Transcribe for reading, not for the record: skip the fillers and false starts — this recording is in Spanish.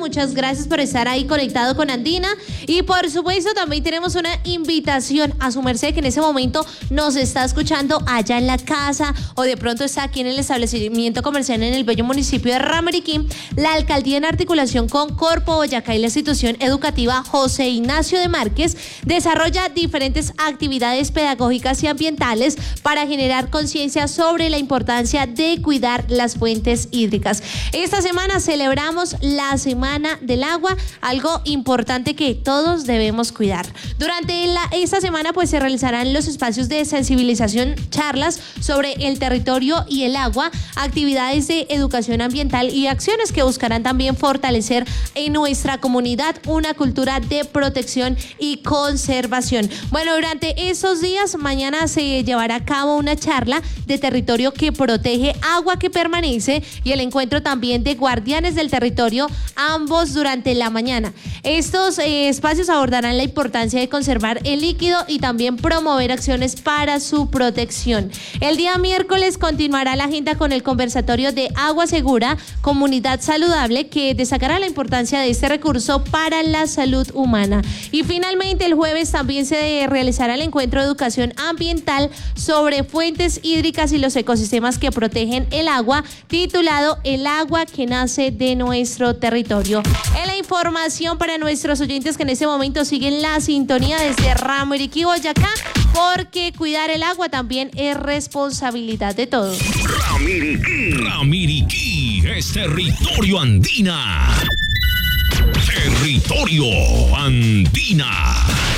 Muchas gracias por estar ahí conectado con Andina. Y por supuesto también tenemos una invitación a su merced que en ese momento nos está escuchando allá en la casa o de pronto está aquí en el establecimiento comercial en el bello municipio de Ramiriquí. La alcaldía en articulación con Corpo Boyacá y la institución educativa José Ignacio de Márquez desarrolla diferentes actividades pedagógicas y ambientales para generar conciencia sobre la importancia de cuidar las fuentes hídricas. Esta semana celebramos la Semana del Agua, algo importante que todos debemos cuidar. Durante esta semana pues se realizarán los espacios de sensibilización, charlas sobre el territorio y el agua, actividades de educación ambiental y acciones que buscarán también fortalecer en nuestra comunidad una cultura de protección y conservación. Bueno, durante estos días, mañana se llevará a cabo una charla de territorio que protege, agua que permanece y el encuentro también de guardianes del territorio, ambos durante la mañana. Estos espacios abordarán la importancia de conservar el líquido y también promover acciones para su protección. El día miércoles continuará la agenda con el conversatorio de Agua Segura, Comunidad Saludable, que destacará la importancia de este recurso para la salud humana. Y finalmente el jueves también se realizará el encuentro de educación ambiental sobre fuentes hídricas y los ecosistemas que protegen el agua, titulado El agua que nace de nuestro territorio. En la información para nuestros oyentes que en este momento siguen la sintonía desde Ramiriquí, Boyacá, porque cuidar el agua también es responsabilidad de todos. Ramiriquí es territorio andina. Territorio andina.